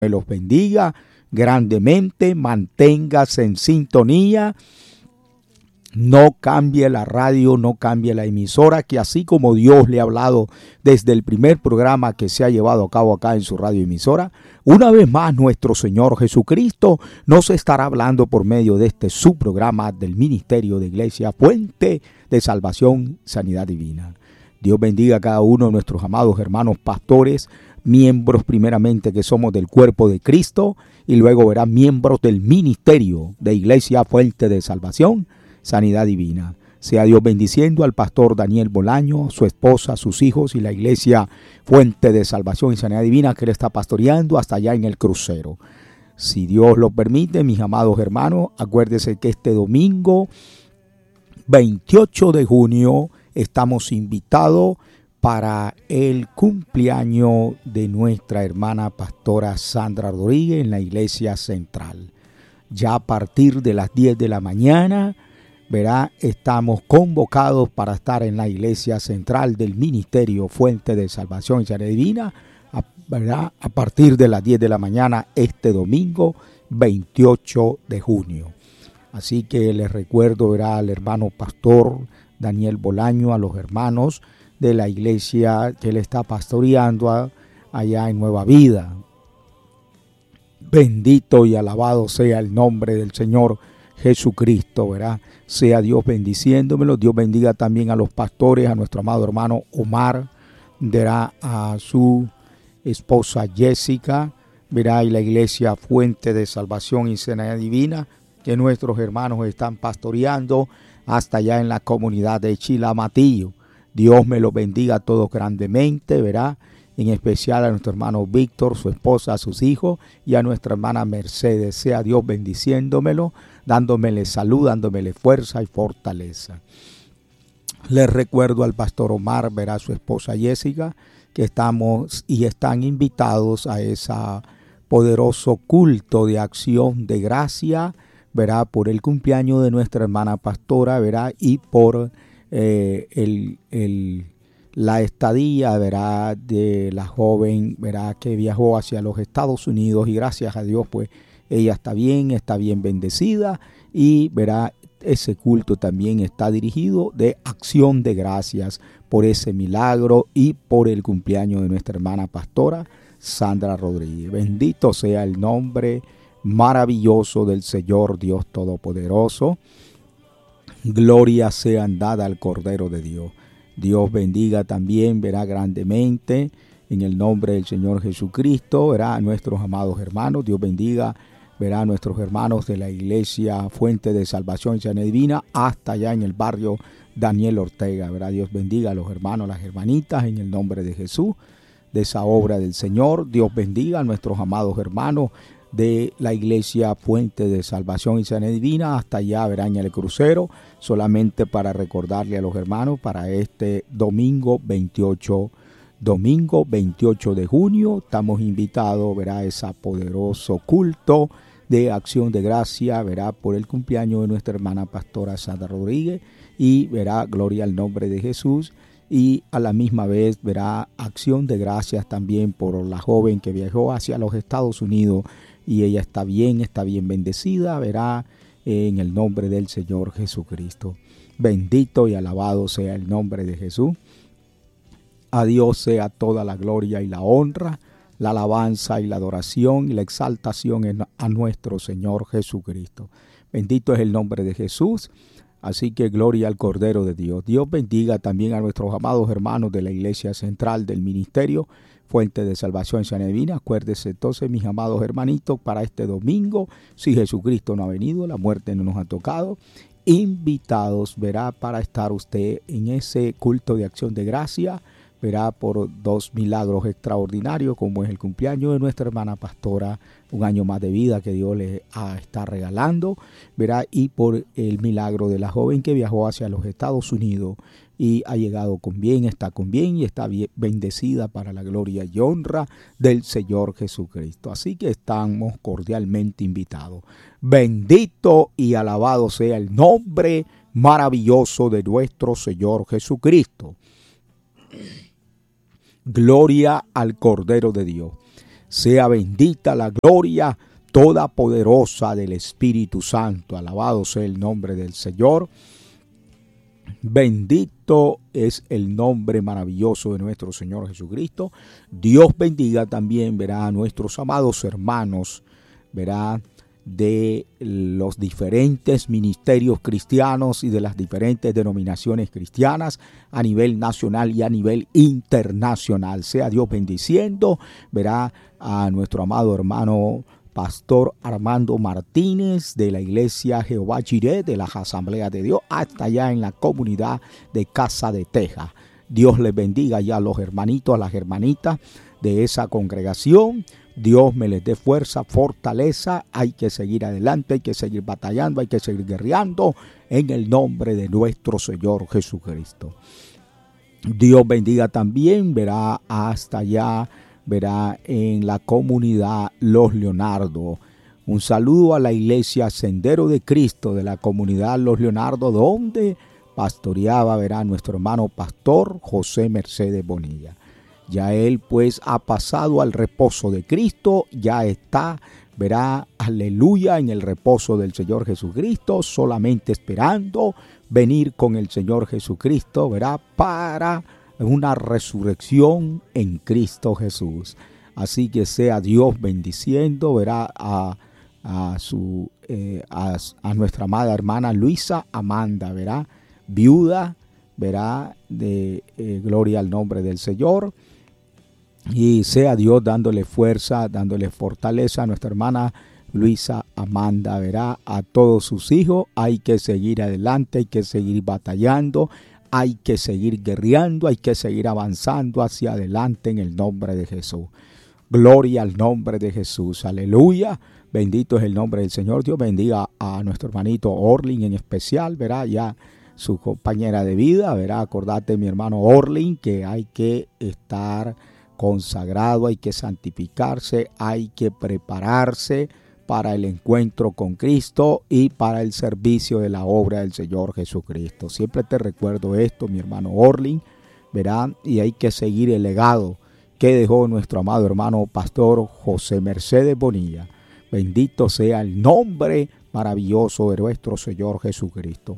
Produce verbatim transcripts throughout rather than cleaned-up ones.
me los bendiga grandemente. Manténgase en sintonía. No cambie la radio, no cambie la emisora, que así como Dios le ha hablado desde el primer programa que se ha llevado a cabo acá en su radio emisora, una vez más nuestro Señor Jesucristo nos estará hablando por medio de este su programa del Ministerio de Iglesia Fuente de Salvación, Sanidad Divina. Dios bendiga a cada uno de nuestros amados hermanos pastores, miembros primeramente que somos del cuerpo de Cristo y luego verán miembros del Ministerio de Iglesia Fuente de Salvación, Sanidad Divina. Sea Dios bendiciendo al pastor Daniel Bolaño, su esposa, sus hijos y la iglesia Fuente de Salvación y Sanidad Divina que él está pastoreando hasta allá en el crucero. Si Dios lo permite, mis amados hermanos, acuérdense que este domingo veintiocho de junio estamos invitados para el cumpleaños de nuestra hermana pastora Sandra Rodríguez en la iglesia central. Ya a partir de las diez de la mañana, verá, estamos convocados para estar en la iglesia central del Ministerio Fuente de Salvación y Sanidad Divina, a, verá, a partir de las diez de la mañana este domingo veintiocho de junio. Así que les recuerdo, verá, al hermano pastor Daniel Bolaño, a los hermanos de la iglesia que él está pastoreando a, allá en Nueva Vida. Bendito y alabado sea el nombre del Señor Jesucristo, ¿verdad? Sea Dios bendiciéndomelo. Dios bendiga también a los pastores, a nuestro amado hermano Omar, verá, a su esposa Jessica, verá, y la iglesia Fuente de Salvación y Sanidad Divina, que nuestros hermanos están pastoreando hasta allá en la comunidad de Chilamatillo. Dios me los bendiga a todos grandemente, verá, en especial a nuestro hermano Víctor, su esposa, a sus hijos y a nuestra hermana Mercedes. Sea Dios bendiciéndomelo, dándomele salud, dándomele fuerza y fortaleza. Les recuerdo al pastor Omar, verá, a su esposa Jessica, que estamos y están invitados a ese poderoso culto de acción de gracia, verá, por el cumpleaños de nuestra hermana pastora, verá, y por eh, el, el, la estadía, verá, de la joven, verá, que viajó hacia los Estados Unidos y gracias a Dios, pues, ella está bien, está bien bendecida y verá, ese culto también está dirigido de acción de gracias por ese milagro y por el cumpleaños de nuestra hermana pastora Sandra Rodríguez. Bendito sea el nombre maravilloso del Señor Dios Todopoderoso. Gloria sea dada al Cordero de Dios. Dios bendiga también, verá, grandemente en el nombre del Señor Jesucristo, verá, a nuestros amados hermanos. Dios bendiga, verá, a nuestros hermanos de la iglesia Fuente de Salvación y Sanidad Divina hasta allá en el barrio Daniel Ortega, verá. Dios bendiga a los hermanos, las hermanitas en el nombre de Jesús, de esa obra del Señor. Dios bendiga a nuestros amados hermanos de la iglesia Fuente de Salvación y Sanidad Divina hasta allá, verá, en el crucero, solamente para recordarle a los hermanos para este domingo veintiocho, domingo veintiocho de junio, estamos invitados, verá, a ese poderoso culto de acción de gracia, verá, por el cumpleaños de nuestra hermana pastora Sandra Rodríguez y verá, gloria al nombre de Jesús. Y a la misma vez, verá, acción de gracias también por la joven que viajó hacia los Estados Unidos y ella está bien, está bien bendecida, verá, en el nombre del Señor Jesucristo. Bendito y alabado sea el nombre de Jesús. A Dios sea toda la gloria y la honra, la alabanza y la adoración y la exaltación a nuestro Señor Jesucristo. Bendito es el nombre de Jesús. Así que gloria al Cordero de Dios. Dios bendiga también a nuestros amados hermanos de la iglesia central del Ministerio Fuente de Salvación y Sanidad Divina. Acuérdese entonces, mis amados hermanitos, para este domingo, si Jesucristo no ha venido, la muerte no nos ha tocado, invitados, verá, para estar usted en ese culto de acción de gracia, verá, por dos milagros extraordinarios, como es el cumpleaños de nuestra hermana pastora, un año más de vida que Dios le ah, está regalando, verá, y por el milagro de la joven que viajó hacia los Estados Unidos y ha llegado con bien, está con bien y está bien bendecida para la gloria y honra del Señor Jesucristo. Así que estamos cordialmente invitados. Bendito y alabado sea el nombre maravilloso de nuestro Señor Jesucristo. Gloria al Cordero de Dios. Sea bendita la gloria todopoderosa del Espíritu Santo. Alabado sea el nombre del Señor. Bendito es el nombre maravilloso de nuestro Señor Jesucristo. Dios bendiga también, verá, a nuestros amados hermanos, verá, de los diferentes ministerios cristianos y de las diferentes denominaciones cristianas a nivel nacional y a nivel internacional. Sea Dios bendiciendo, verá, a nuestro amado hermano Pastor Armando Martínez de la Iglesia Jehová Jireh de las Asambleas de Dios hasta allá en la comunidad de Casa de Texas. Dios les bendiga ya a los hermanitos, a las hermanitas de esa congregación. Dios me les dé fuerza, fortaleza. Hay que seguir adelante, hay que seguir batallando, hay que seguir guerreando en el nombre de nuestro Señor Jesucristo. Dios bendiga también, verá, hasta allá, verá, en la comunidad Los Leonardo. Un saludo a la iglesia Sendero de Cristo de la comunidad Los Leonardo, donde pastoreaba, verá, nuestro hermano pastor José Mercedes Bonilla. Ya él pues ha pasado al reposo de Cristo, ya está, verá, aleluya, en el reposo del Señor Jesucristo, solamente esperando venir con el Señor Jesucristo, verá, para una resurrección en Cristo Jesús. Así que sea Dios bendiciendo, verá, a, a, su, eh, a, a nuestra amada hermana Luisa Amanda, verá, viuda, verá, de eh, gloria al nombre del Señor. Y sea Dios dándole fuerza, dándole fortaleza a nuestra hermana Luisa Amanda, verá, a todos sus hijos. Hay que seguir adelante, hay que seguir batallando, hay que seguir guerreando, hay que seguir avanzando hacia adelante en el nombre de Jesús. Gloria al nombre de Jesús, aleluya. Bendito es el nombre del Señor. Dios bendiga a nuestro hermanito Orlin en especial, verá, ya su compañera de vida, verá, acordate mi hermano Orlin que hay que estar consagrado, hay que santificarse, hay que prepararse para el encuentro con Cristo y para el servicio de la obra del Señor Jesucristo. Siempre te recuerdo esto, mi hermano Orlin, verán, y hay que seguir el legado que dejó nuestro amado hermano pastor José Mercedes Bonilla. Bendito sea el nombre maravilloso de nuestro Señor Jesucristo.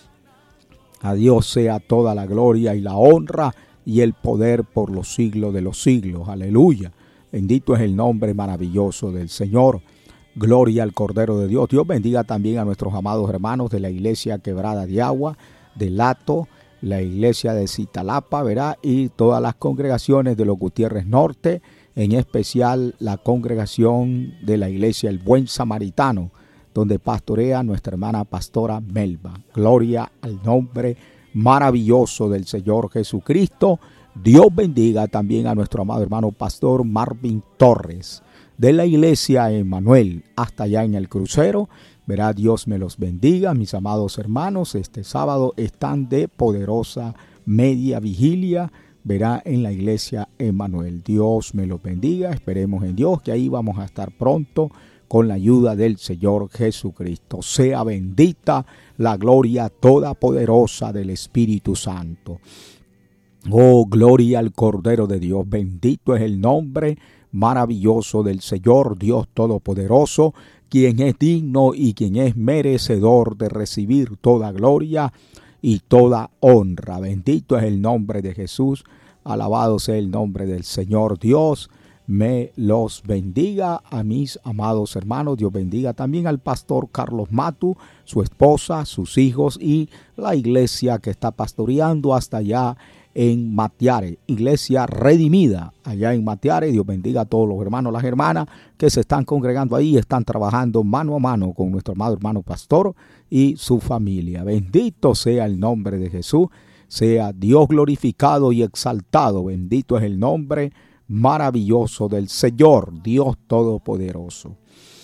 A Dios sea toda la gloria y la honra y el poder por los siglos de los siglos. Aleluya. Bendito es el nombre maravilloso del Señor. Gloria al Cordero de Dios. Dios bendiga también a nuestros amados hermanos de la iglesia Quebrada de Agua, de Lato, la iglesia de Citalapa, verá, y todas las congregaciones de los Gutiérrez Norte, en especial la congregación de la iglesia El Buen Samaritano, donde pastorea nuestra hermana pastora Melba. Gloria al nombre maravilloso del Señor Jesucristo. Dios bendiga también a nuestro amado hermano pastor Marvin Torres de la iglesia Emmanuel hasta allá en el crucero. Verá, Dios me los bendiga, mis amados hermanos. Este sábado están de poderosa media vigilia, verá, en la iglesia Emmanuel. Dios me los bendiga. Esperemos en Dios que ahí vamos a estar pronto con la ayuda del Señor Jesucristo. Sea bendita la gloria todopoderosa del Espíritu Santo. Oh, gloria al Cordero de Dios. Bendito es el nombre maravilloso del Señor Dios Todopoderoso, quien es digno y quien es merecedor de recibir toda gloria y toda honra. Bendito es el nombre de Jesús. Alabado sea el nombre del Señor Dios. Me los bendiga a mis amados hermanos. Dios bendiga también al pastor Carlos Matu, su esposa, sus hijos y la iglesia que está pastoreando hasta allá en Matiare, iglesia redimida allá en Matiare. Dios bendiga a todos los hermanos, las hermanas que se están congregando ahí, están trabajando mano a mano con nuestro amado hermano pastor y su familia. Bendito sea el nombre de Jesús, sea Dios glorificado y exaltado. Bendito es el nombre maravilloso del Señor, Dios Todopoderoso.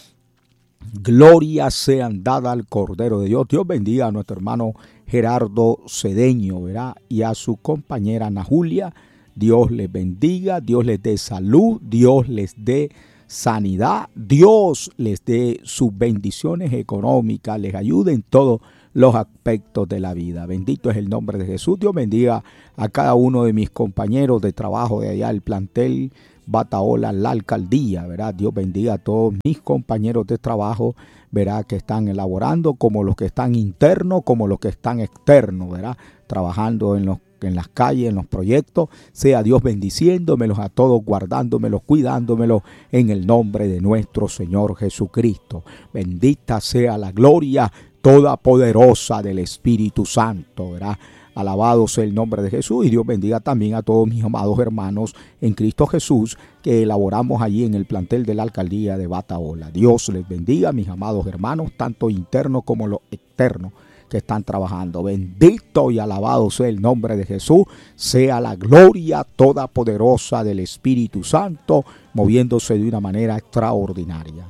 Gloria sean dadas al Cordero de Dios. Dios bendiga a nuestro hermano Gerardo Cedeño, ¿verdad? Y a su compañera Ana Julia. Dios les bendiga, Dios les dé salud, Dios les dé sanidad, Dios les dé sus bendiciones económicas, les ayude en todos los aspectos de la vida. Bendito es el nombre de Jesús. Dios bendiga a cada uno de mis compañeros de trabajo de allá, el plantel Bataola, la alcaldía, ¿verdad? Dios bendiga a todos mis compañeros de trabajo, ¿verdad? Que están elaborando, como los que están internos, como los que están externos, ¿verdad? Trabajando en los en las calles, en los proyectos. Sea Dios bendiciéndomelos a todos, guardándomelos, cuidándomelos en el nombre de nuestro Señor Jesucristo. Bendita sea la gloria todopoderosa del Espíritu Santo, ¿verdad? Alabado sea el nombre de Jesús, y Dios bendiga también a todos mis amados hermanos en Cristo Jesús que elaboramos allí en el plantel de la alcaldía de Bataola. Dios les bendiga, mis amados hermanos, tanto internos como los externos que están trabajando. Bendito y alabado sea el nombre de Jesús, sea la gloria todopoderosa del Espíritu Santo moviéndose de una manera extraordinaria.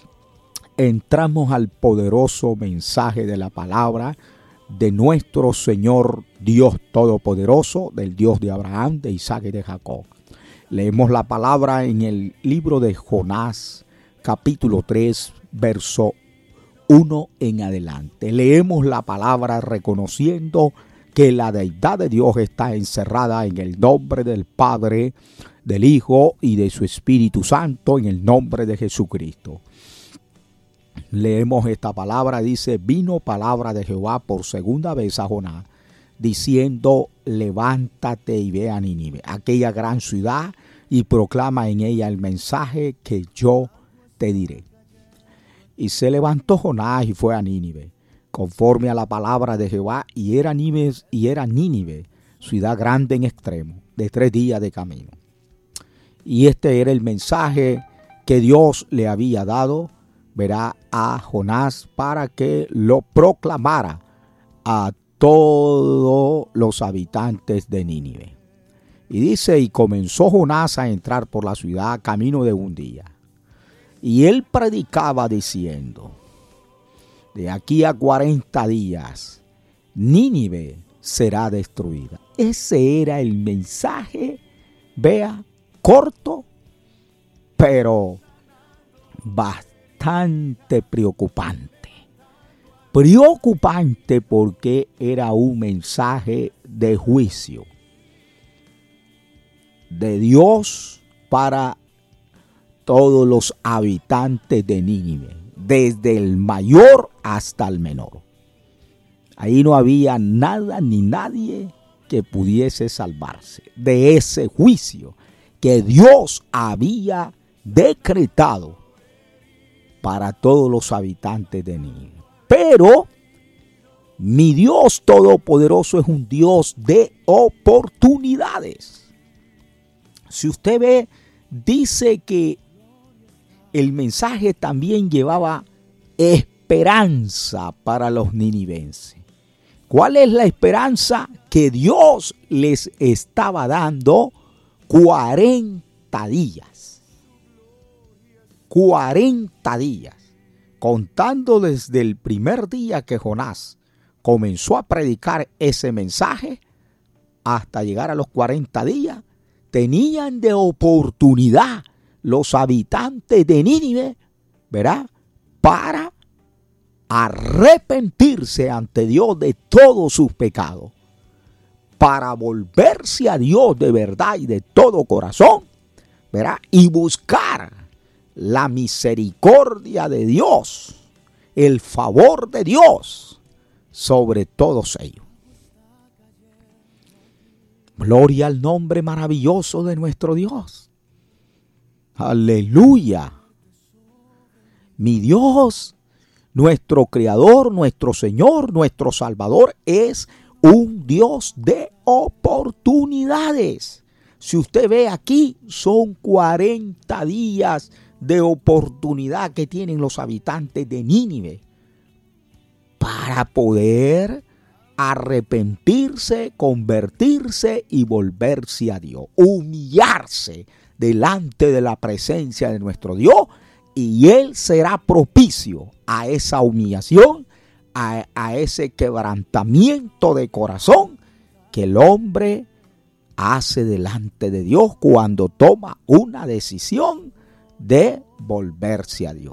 Entramos al poderoso mensaje de la palabra de nuestro Señor Dios Todopoderoso, del Dios de Abraham, de Isaac y de Jacob. Leemos la palabra en el libro de Jonás, capítulo tres, verso uno en adelante. Leemos la palabra reconociendo que la deidad de Dios está encerrada en el nombre del Padre, del Hijo y de su Espíritu Santo, en el nombre de Jesucristo. Leemos esta palabra, dice: vino palabra de Jehová por segunda vez a Jonás, diciendo: levántate y ve a Nínive, aquella gran ciudad, y proclama en ella el mensaje que yo te diré. Y se levantó Jonás y fue a Nínive, conforme a la palabra de Jehová, y era Nínive, y era Nínive, ciudad grande en extremo, de tres días de camino. Y este era el mensaje que Dios le había dado, verá, a Jonás, para que lo proclamara a todos los habitantes de Nínive. Y dice: y comenzó Jonás a entrar por la ciudad camino de un día. Y él predicaba diciendo: de aquí a cuarenta días Nínive será destruida. Ese era el mensaje, vea, corto, pero bastante preocupante. Preocupante porque era un mensaje de juicio de Dios para todos los habitantes de Nínive, desde el mayor hasta el menor. Ahí no había nada ni nadie que pudiese salvarse de ese juicio que Dios había decretado para todos los habitantes de Nínive. Pero mi Dios Todopoderoso es un Dios de oportunidades. Si usted ve, dice que el mensaje también llevaba esperanza para los ninivenses. ¿Cuál es la esperanza? Que Dios les estaba dando cuarenta días. cuarenta días. Contando desde el primer día que Jonás comenzó a predicar ese mensaje hasta llegar a los cuarenta días, tenían de oportunidad los habitantes de Nínive, ¿verdad?, para arrepentirse ante Dios de todos sus pecados, para volverse a Dios de verdad y de todo corazón, ¿verdad?, y buscar la misericordia de Dios, el favor de Dios sobre todos ellos. Gloria al nombre maravilloso de nuestro Dios. Aleluya. Mi Dios, nuestro Creador, nuestro Señor, nuestro Salvador, es un Dios de oportunidades. Si usted ve aquí, son cuarenta días de oportunidad que tienen los habitantes de Nínive para poder arrepentirse, convertirse y volverse a Dios, humillarse delante de la presencia de nuestro Dios, y Él será propicio a esa humillación, a, a ese quebrantamiento de corazón que el hombre hace delante de Dios cuando toma una decisión de volverse a Dios.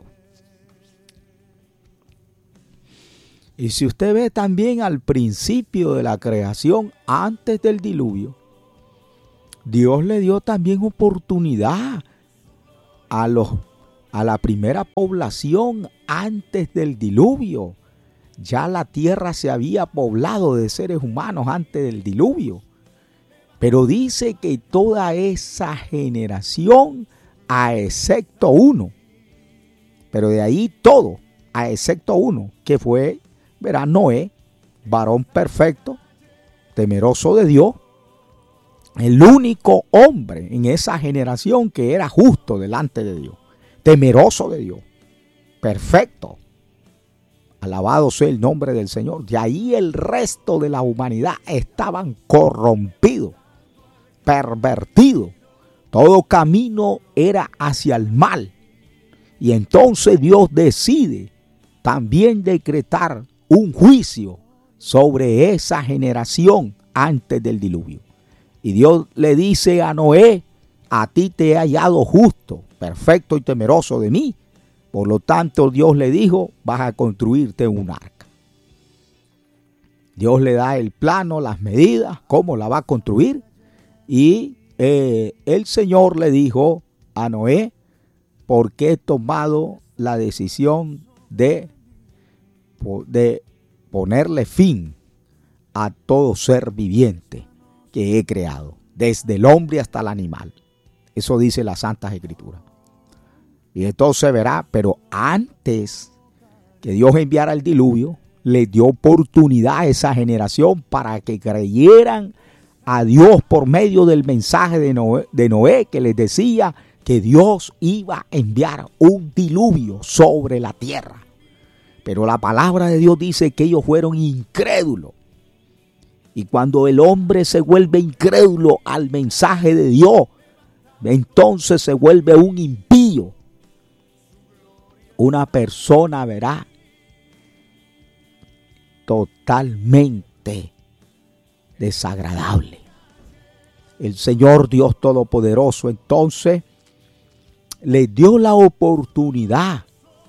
Y si usted ve también al principio de la creación, antes del diluvio, Dios le dio también oportunidad a, los, a la primera población antes del diluvio. Ya la tierra se había poblado de seres humanos antes del diluvio. Pero dice que toda esa generación, a excepto uno, pero de ahí todo, a excepto uno, que fue, verá, Noé, varón perfecto, temeroso de Dios, el único hombre en esa generación que era justo delante de Dios, temeroso de Dios, perfecto. Alabado sea el nombre del Señor. De ahí el resto de la humanidad estaban corrompidos, pervertidos. Todo camino era hacia el mal. Y entonces Dios decide también decretar un juicio sobre esa generación antes del diluvio. Y Dios le dice a Noé: a ti te he hallado justo, perfecto y temeroso de mí. Por lo tanto, Dios le dijo: vas a construirte un arca. Dios le da el plano, las medidas, cómo la va a construir. Y eh, el Señor le dijo a Noé: porque he tomado la decisión de, de ponerle fin a todo ser viviente que he creado, desde el hombre hasta el animal. Eso dice las Santas Escrituras. Y entonces verá, pero antes que Dios enviara el diluvio, le dio oportunidad a esa generación para que creyeran a Dios por medio del mensaje de Noé, de Noé, que les decía que Dios iba a enviar un diluvio sobre la tierra. Pero la palabra de Dios dice que ellos fueron incrédulos. Y cuando el hombre se vuelve incrédulo al mensaje de Dios, entonces se vuelve un impío. Una persona, verá, totalmente desagradable. El Señor Dios Todopoderoso entonces le dio la oportunidad.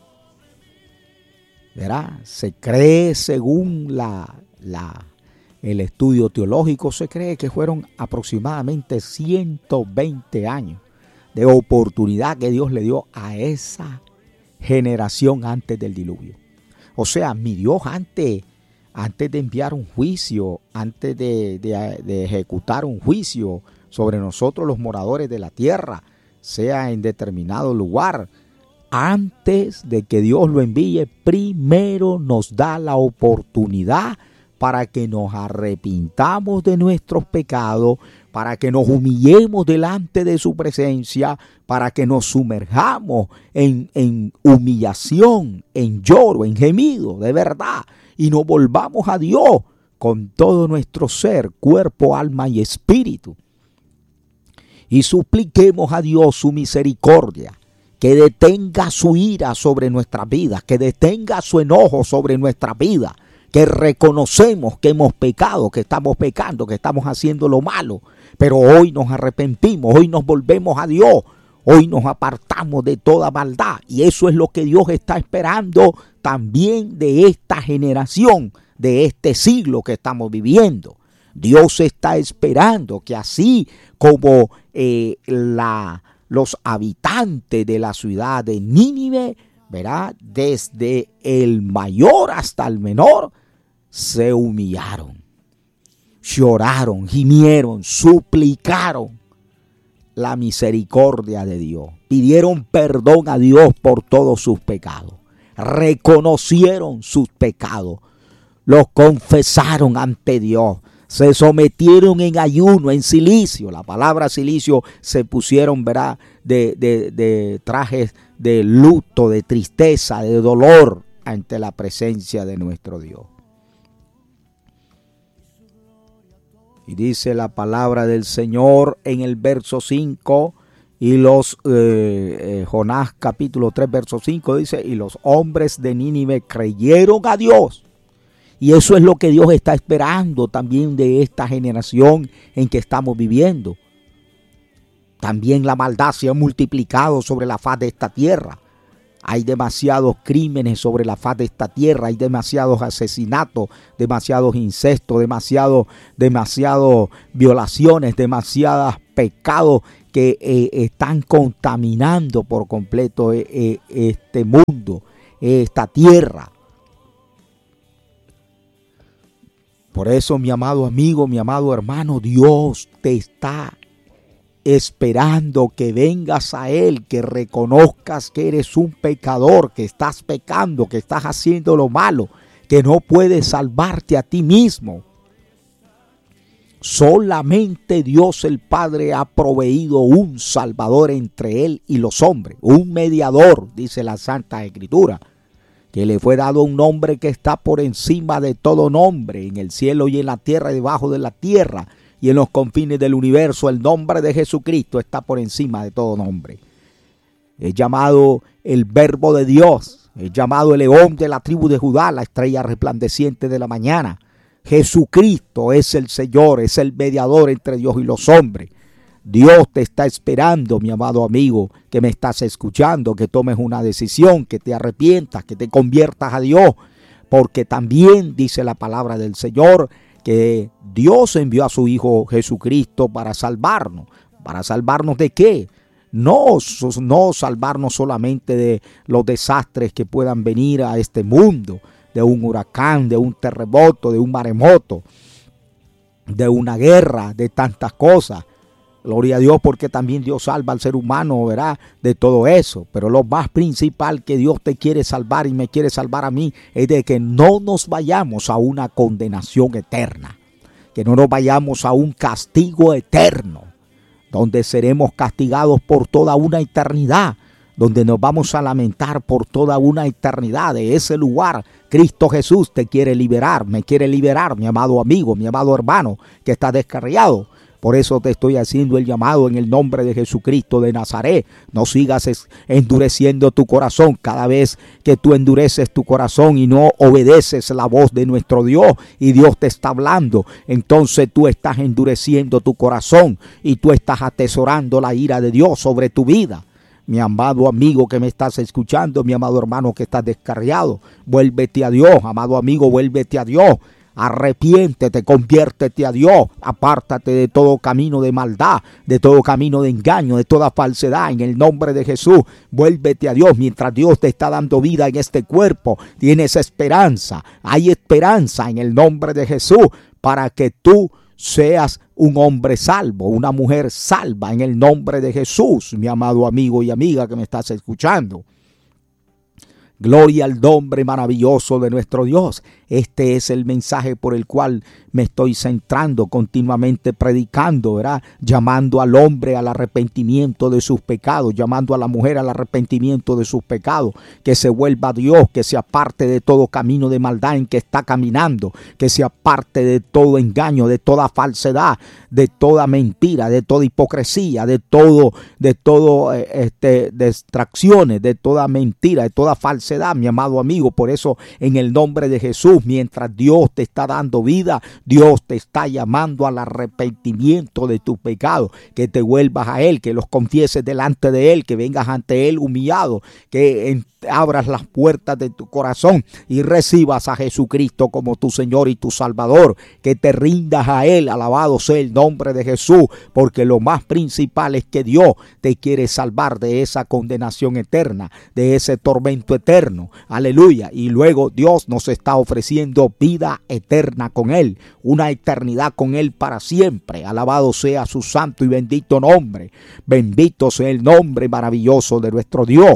Verá, se cree, según la, la, el estudio teológico, se cree que fueron aproximadamente ciento veinte años de oportunidad que Dios le dio a esa generación antes del diluvio. O sea, mi Dios antes, antes de enviar un juicio, antes de, de, de ejecutar un juicio sobre nosotros los moradores de la tierra, sea en determinado lugar, antes de que Dios lo envíe, primero nos da la oportunidad para que nos arrepintamos de nuestros pecados, para que nos humillemos delante de su presencia, para que nos sumerjamos en, en humillación, en lloro, en gemido, de verdad, y nos volvamos a Dios con todo nuestro ser, cuerpo, alma y espíritu. Y supliquemos a Dios su misericordia, que detenga su ira sobre nuestras vidas, que detenga su enojo sobre nuestras vidas, que reconocemos que hemos pecado, que estamos pecando, que estamos haciendo lo malo, pero hoy nos arrepentimos, hoy nos volvemos a Dios, hoy nos apartamos de toda maldad, y eso es lo que Dios está esperando también de esta generación, de este siglo que estamos viviendo. Dios está esperando que así como eh, la, los habitantes de la ciudad de Nínive, verá, desde el mayor hasta el menor, se humillaron, lloraron, gimieron, suplicaron la misericordia de Dios, pidieron perdón a Dios por todos sus pecados, reconocieron sus pecados, los confesaron ante Dios, se sometieron en ayuno, en cilicio. La palabra cilicio, se pusieron, verá, de, de, de trajes de luto, de tristeza, de dolor ante la presencia de nuestro Dios. Y dice la palabra del Señor en el verso cinco, y los, eh, eh, Jonás capítulo tres, verso cinco, dice: y los hombres de Nínive creyeron a Dios. Y eso es lo que Dios está esperando también de esta generación en que estamos viviendo. También la maldad se ha multiplicado sobre la faz de esta tierra. Hay demasiados crímenes sobre la faz de esta tierra, hay demasiados asesinatos, demasiados incestos, demasiados, demasiados violaciones, demasiadas pecados que eh, están contaminando por completo eh, eh, este mundo, esta tierra. Por eso, mi amado amigo, mi amado hermano, Dios te está esperando que vengas a Él, que reconozcas que eres un pecador, que estás pecando, que estás haciendo lo malo, que no puedes salvarte a ti mismo. Solamente Dios el Padre ha proveído un Salvador entre Él y los hombres, un mediador, dice la Santa Escritura, que le fue dado un nombre que está por encima de todo nombre, en el cielo y en la tierra y debajo de la tierra, y en los confines del universo. El nombre de Jesucristo está por encima de todo nombre. Es llamado el Verbo de Dios, es llamado el León de la tribu de Judá, la estrella resplandeciente de la mañana. Jesucristo es el Señor, es el mediador entre Dios y los hombres. Dios te está esperando, mi amado amigo, que me estás escuchando, que tomes una decisión, que te arrepientas, que te conviertas a Dios, porque también dice la palabra del Señor que Dios envió a su Hijo Jesucristo para salvarnos. ¿Para salvarnos de qué? No, no salvarnos solamente de los desastres que puedan venir a este mundo, de un huracán, de un terremoto, de un maremoto, de una guerra, de tantas cosas. Gloria a Dios, porque también Dios salva al ser humano, ¿verdad? De todo eso. Pero lo más principal que Dios te quiere salvar y me quiere salvar a mí es de que no nos vayamos a una condenación eterna. Que no nos vayamos a un castigo eterno, donde seremos castigados por toda una eternidad, donde nos vamos a lamentar por toda una eternidad. De ese lugar, Cristo Jesús te quiere liberar, me quiere liberar, mi amado amigo, mi amado hermano, que está descarriado. Por eso te estoy haciendo el llamado en el nombre de Jesucristo de Nazaret. No sigas endureciendo tu corazón. Cada vez que tú endureces tu corazón y no obedeces la voz de nuestro Dios y Dios te está hablando, entonces tú estás endureciendo tu corazón y tú estás atesorando la ira de Dios sobre tu vida. Mi amado amigo que me estás escuchando, mi amado hermano que estás descarriado, vuélvete a Dios, amado amigo, vuélvete a Dios. Arrepiéntete, conviértete a Dios, apártate de todo camino de maldad, de todo camino de engaño, de toda falsedad, en el nombre de Jesús. Vuélvete a Dios mientras Dios te está dando vida en este cuerpo. Tienes esperanza, hay esperanza en el nombre de Jesús para que tú seas un hombre salvo, una mujer salva en el nombre de Jesús, mi amado amigo y amiga que me estás escuchando. Gloria al nombre maravilloso de nuestro Dios. Este es el mensaje por el cual me estoy centrando, continuamente predicando, ¿verdad? Llamando al hombre al arrepentimiento de sus pecados, llamando a la mujer al arrepentimiento de sus pecados, que se vuelva a Dios, que se aparte de todo camino de maldad en que está caminando, que se aparte de todo engaño, de toda falsedad, de toda mentira, de toda hipocresía, de todo, de todo, eh, este, distracciones, de toda mentira, de toda falsedad, mi amado amigo. Por eso, en el nombre de Jesús, mientras Dios te está dando vida, Dios te está llamando al arrepentimiento de tus pecados, que te vuelvas a Él, que los confieses delante de Él, que vengas ante Él humillado, que en abras las puertas de tu corazón y recibas a Jesucristo como tu Señor y tu Salvador, que te rindas a Él. Alabado sea el nombre de Jesús, porque lo más principal es que Dios te quiere salvar de esa condenación eterna, de ese tormento eterno. Aleluya. Y luego Dios nos está ofreciendo vida eterna con Él, una eternidad con Él para siempre. Alabado sea su santo y bendito nombre. Bendito sea el nombre maravilloso de nuestro Dios.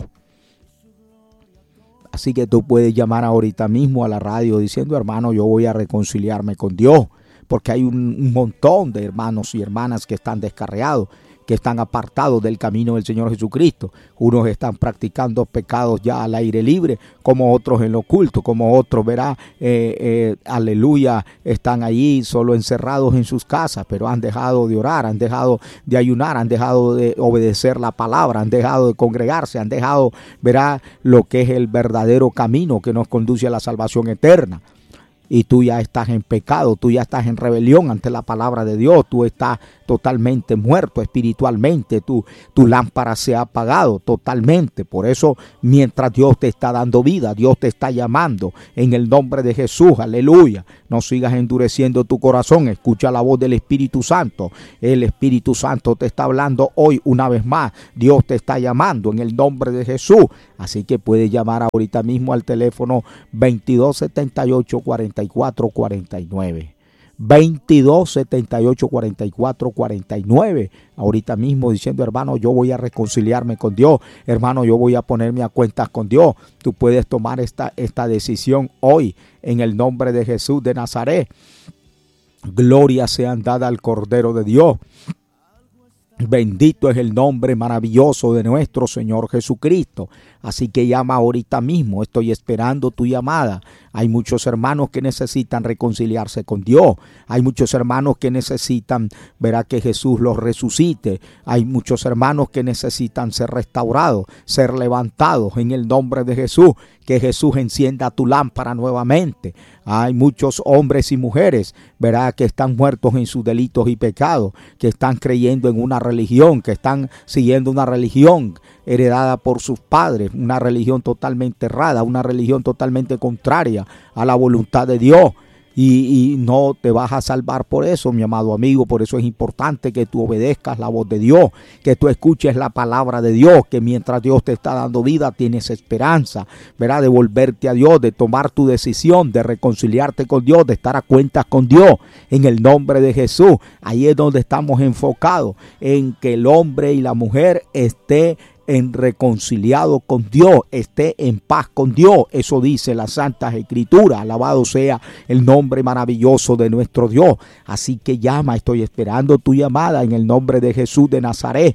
Así que tú puedes llamar ahorita mismo a la radio diciendo: hermano, yo voy a reconciliarme con Dios, porque hay un, un montón de hermanos y hermanas que están descarriados, que están apartados del camino del Señor Jesucristo. Unos están practicando pecados ya al aire libre, como otros en lo oculto, como otros, verá, eh, eh, aleluya, están allí solo encerrados en sus casas, pero han dejado de orar, han dejado de ayunar, han dejado de obedecer la palabra, han dejado de congregarse, han dejado, verá, lo que es el verdadero camino que nos conduce a la salvación eterna. Y tú ya estás en pecado, tú ya estás en rebelión ante la palabra de Dios, tú estás totalmente muerto espiritualmente, tu, tu lámpara se ha apagado totalmente. Por eso, mientras Dios te está dando vida, Dios te está llamando en el nombre de Jesús, aleluya. No sigas endureciendo tu corazón, escucha la voz del Espíritu Santo. El Espíritu Santo te está hablando hoy una vez más. Dios te está llamando en el nombre de Jesús. Así que puedes llamar ahorita mismo al teléfono veintidós setenta y ocho cuarenta y cuatro cuarenta y nueve. veintidós setenta y ocho cuarenta y cuatro cuarenta y nueve. Ahorita mismo diciendo, hermano, yo voy a reconciliarme con Dios. Hermano, yo voy a ponerme a cuentas con Dios. Tú puedes tomar esta, esta decisión hoy en el nombre de Jesús de Nazaret. Gloria sea dada al Cordero de Dios. Bendito es el nombre maravilloso de nuestro Señor Jesucristo. Así que llama ahorita mismo. Estoy esperando tu llamada. Hay muchos hermanos que necesitan reconciliarse con Dios. Hay muchos hermanos que necesitan ver a que Jesús los resucite. Hay muchos hermanos que necesitan ser restaurados, ser levantados en el nombre de Jesús. Que Jesús encienda tu lámpara nuevamente. Hay muchos hombres y mujeres, verá, que están muertos en sus delitos y pecados, que están creyendo en una religión, que están siguiendo una religión heredada por sus padres, una religión totalmente errada, una religión totalmente contraria a la voluntad de Dios. Y, y no te vas a salvar por eso, mi amado amigo. Por eso es importante que tú obedezcas la voz de Dios, que tú escuches la palabra de Dios, que mientras Dios te está dando vida tienes esperanza, ¿verdad? De volverte a Dios, de tomar tu decisión, de reconciliarte con Dios, de estar a cuentas con Dios en el nombre de Jesús. Ahí es donde estamos enfocados, en que el hombre y la mujer esté en reconciliado con Dios, esté en paz con Dios. Eso dice la Santa Escritura. Alabado sea el nombre maravilloso de nuestro Dios. Así que llama, estoy esperando tu llamada en el nombre de Jesús de Nazaret.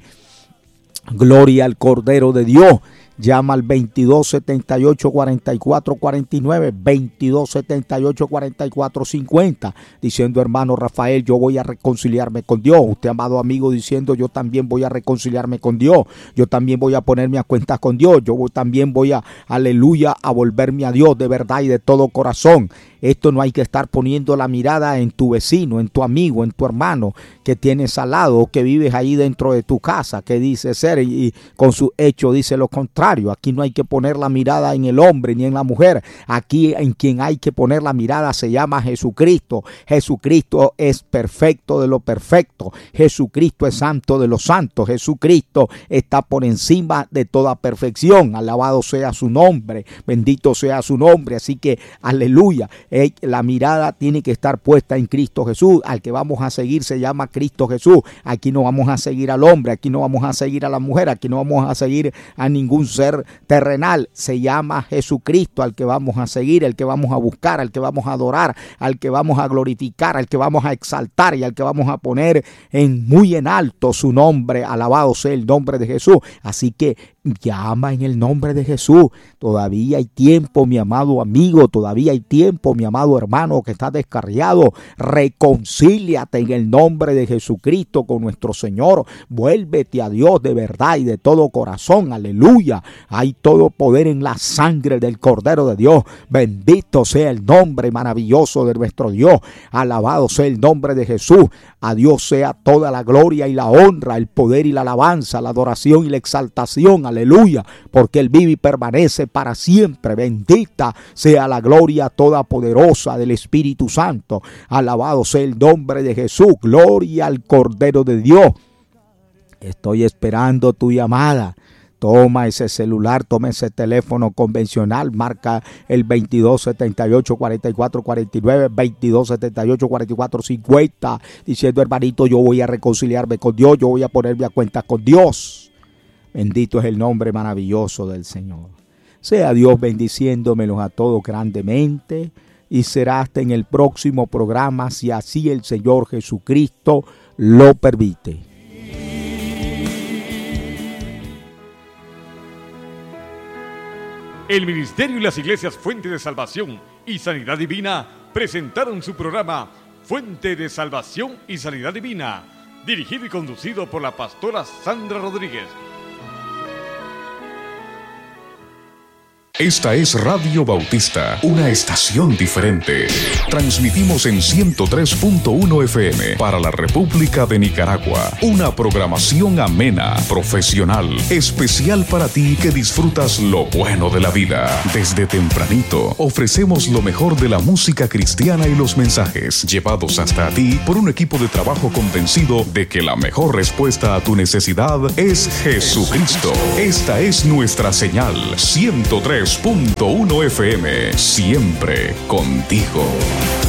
Gloria al Cordero de Dios. Llama al veintidós setenta y ocho cuarenta y cuatro cuarenta y nueve, veintidós setenta y ocho cuarenta y cuatro cincuenta, diciendo, hermano Rafael, yo voy a reconciliarme con Dios. Usted, amado amigo, diciendo, yo también voy a reconciliarme con Dios. Yo también voy a ponerme a cuentas con Dios. Yo voy, también voy a, aleluya, a volverme a Dios de verdad y de todo corazón. Esto no hay que estar poniendo la mirada en tu vecino, en tu amigo, en tu hermano que tienes al lado o que vives ahí dentro de tu casa, que dice ser y, y con su hecho dice lo contrario. Aquí no hay que poner la mirada en el hombre ni en la mujer. Aquí en quien hay que poner la mirada se llama Jesucristo. Jesucristo es perfecto de lo perfecto. Jesucristo es santo de los santos. Jesucristo está por encima de toda perfección. Alabado sea su nombre. Bendito sea su nombre. Así que, aleluya. Eh, la mirada tiene que estar puesta en Cristo Jesús. Al que vamos a seguir se llama Cristo Jesús. Aquí no vamos a seguir al hombre. Aquí no vamos a seguir a la mujer. Aquí no vamos a seguir a ningún ser terrenal. Se llama Jesucristo al que vamos a seguir, al que vamos a buscar, al que vamos a adorar, al que vamos a glorificar, al que vamos a exaltar y al que vamos a poner en muy en alto su nombre. Alabado sea el nombre de Jesús. Así que llama en el nombre de Jesús. Todavía hay tiempo, mi amado amigo. Todavía hay tiempo, mi amado hermano que está descarriado. Reconcíliate en el nombre de Jesucristo con nuestro Señor. Vuélvete a Dios de verdad y de todo corazón. Aleluya. Hay todo poder en la sangre del Cordero de Dios. Bendito sea el nombre maravilloso de nuestro Dios. Alabado sea el nombre de Jesús. A Dios sea toda la gloria y la honra, el poder y la alabanza, la adoración y la exaltación. Aleluya. Porque Él vive y permanece para siempre. Bendita sea la gloria todopoderosa del Espíritu Santo. Alabado sea el nombre de Jesús. Gloria al Cordero de Dios. Estoy esperando tu llamada. Toma ese celular, toma ese teléfono convencional, marca el veintidós setenta y ocho cuarenta y cuatro cuarenta y nueve, veintidós setenta y ocho cuarenta y cuatro cincuenta, diciendo, hermanito, yo voy a reconciliarme con Dios, yo voy a ponerme a cuentas con Dios. Bendito es el nombre maravilloso del Señor. Sea Dios bendiciéndomelos a todos grandemente y será hasta en el próximo programa, si así el Señor Jesucristo lo permite. El Ministerio y las Iglesias Fuente de Salvación y Sanidad Divina presentaron su programa Fuente de Salvación y Sanidad Divina, dirigido y conducido por la pastora Sandra Rodríguez. Esta es Radio Bautista, una estación diferente. Transmitimos en ciento tres punto uno F M para la República de Nicaragua. Una programación amena, profesional, especial para ti que disfrutas lo bueno de la vida. Desde tempranito ofrecemos lo mejor de la música cristiana y los mensajes llevados hasta ti por un equipo de trabajo convencido de que la mejor respuesta a tu necesidad es Jesucristo. Esta es nuestra señal, ciento tres punto uno F M, siempre contigo.